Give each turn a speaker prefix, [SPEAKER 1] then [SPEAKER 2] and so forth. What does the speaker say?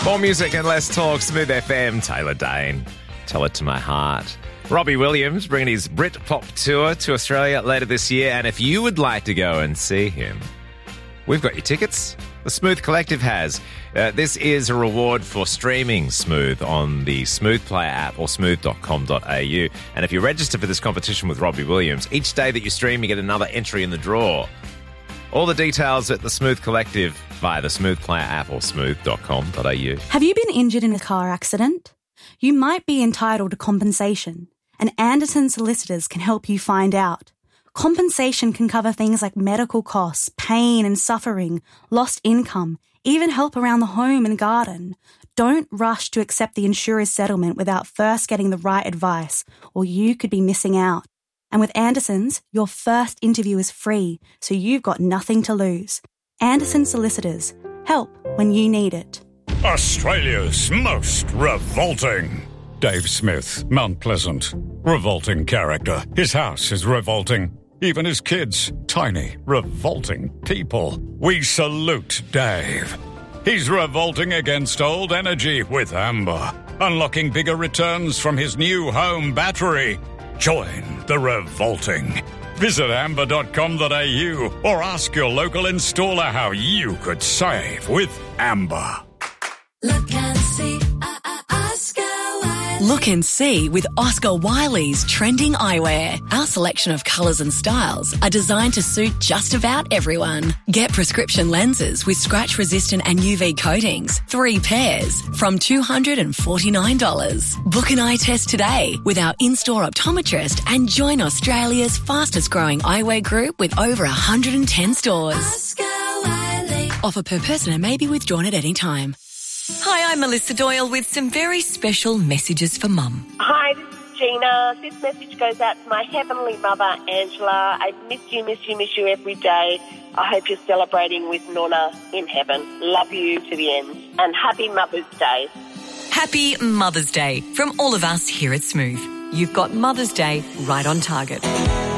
[SPEAKER 1] More music and less talk. Smooth FM, Taylor Dane. Tell It to My Heart. Robbie Williams bringing his Britpop tour to Australia later this year. And if you would like to go and see him, we've got your tickets. The Smooth Collective has. This is a reward for streaming Smooth on the Smooth Player app or smooth.com.au. And if you register for this competition with Robbie Williams, each day that you stream, you get another entry in the draw. All the details at the Smooth Collective via the Smooth Player app or smooth.com.au.
[SPEAKER 2] Have you been injured in a car accident? You might be entitled to compensation, and Anderson Solicitors can help you find out. Compensation can cover things like medical costs, pain and suffering, lost income, even help around the home and garden. Don't rush to accept the insurer's settlement without first getting the right advice, or you could be missing out. And with Anderson's, your first interview is free, so you've got nothing to lose. Anderson Solicitors. Help when you need it.
[SPEAKER 3] Australia's most revolting. Dave Smith, Mount Pleasant. Revolting character. His house is revolting. Even his kids. Tiny, revolting people. We salute Dave. He's revolting against old energy with Amber. Unlocking bigger returns from his new home battery. Join the revolting. Visit amber.com.au or ask your local installer how you could save with Amber.
[SPEAKER 4] Look and see, Oscar Wiley.
[SPEAKER 5] Look and see with Oscar Wiley's trending eyewear. Our selection of colours and styles are designed to suit just about everyone. Get prescription lenses with scratch-resistant and UV coatings, 3 pairs, from $249. Book an eye test today with our in-store optometrist and join Australia's fastest-growing eyewear group with over 110 stores.
[SPEAKER 4] Oscar Wiley.
[SPEAKER 5] Offer per person and may be withdrawn at any time.
[SPEAKER 6] Hi, I'm Melissa Doyle with some very special messages for Mum.
[SPEAKER 7] Hi, this is Gina. This message goes out to my heavenly mother, Angela. I miss you every day. I hope you're celebrating with Nonna in heaven. Love you to the end. And happy Mother's Day.
[SPEAKER 6] Happy Mother's Day from all of us here at Smooth. You've got Mother's Day right on target.